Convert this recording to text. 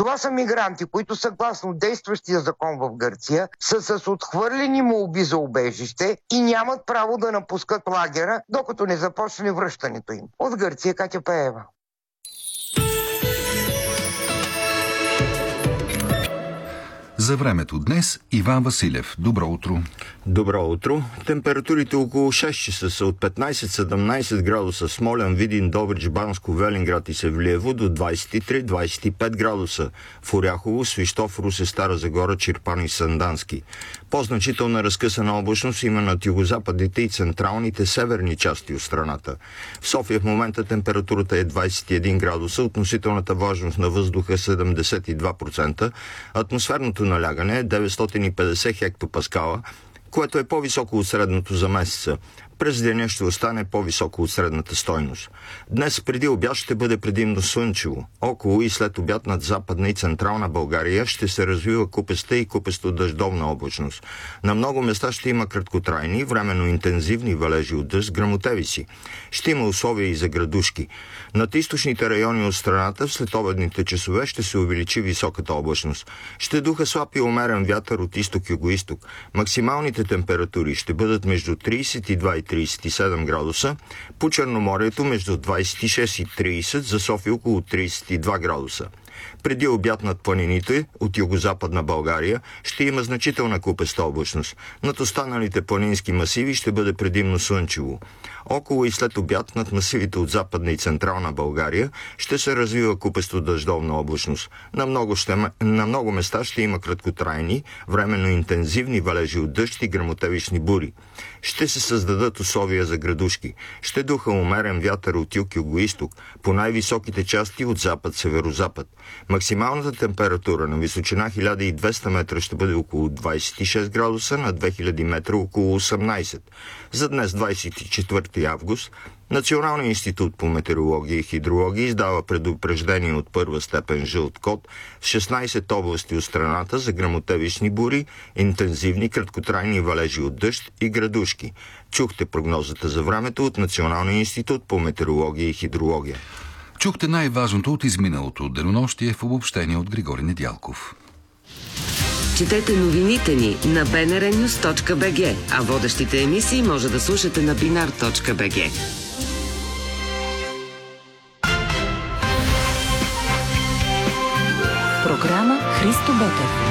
Това са мигранти, които съгласно действащия закон в Гърция са с отхвърлени молби за убежище и нямат право да напускат лагера, докато не започне връщането им. От Гърция Катя Пеева. За времето днес Иван Василев. Добро утро. Добро утро. Температурите около 6 часа са от 15-17 градуса Смолян, Видин, Добрич, Банско, Велинград и Севлиево до 23-25 градуса в Оряхово, Свищов, Русе, Стара Загора, Чирпан и Сандански. По-значителна разкъсана облачност има над югозападните и централните северни части от страната. В София в момента температурата е 21 градуса, относителната влажност на въздуха 72%, атмосферното налягане е 950 хектопаскала, което е по-високо от средното за месеца. През деня ще остане по-високо от средната стойност. Днес преди обяд ще бъде предимно слънчево. Около и след обяд над Западна и Централна България ще се развива купеста и купесто-дъждовна облачност. На много места ще има краткотрайни, временно интензивни валежи от дъжд, гръмотевици. Ще има условия и за градушки. Над източните райони от страната в следобедните часове ще се увеличи високата облачност. Ще духа слаб и умерен вятър от изток-югоизток. Максималните температури ще бъдат между 32 и 37 градуса, по Черноморието между 26 и 30, за София около 32 градуса. Преди обяд над планините от югозападна България ще има значителна купеста облачност. Над останалите планински масиви ще бъде предимно слънчево. Около и след обяд над масивите от Западна и Централна България ще се развива купесто-дъждовна облачност. На много места ще има краткотрайни, временно интензивни валежи от дъжд и гръмотевични бури. Ще се създадат условия за градушки. Ще духа умерен вятър от юг-югоизток, по най-високите части от запад-северозапад. Максималната температура на височина 1200 метра ще бъде около 26 градуса, на 2000 метра около 18. За днес, 24 август, Националният институт по метеорология и хидрология издава предупреждение от първа степен жълт код в 16 области от страната за гръмотевични бури, интензивни краткотрайни валежи от дъжд и градушки. Чухте прогнозата за времето от Националния институт по метеорология и хидрология. Чухте най-важното от изминалото денонощие в обобщение от Григорий Недялков. Четете новините ни на bnrnews.bg, а водещите емисии може да слушате на binar.bg. Програма Христо Ботев.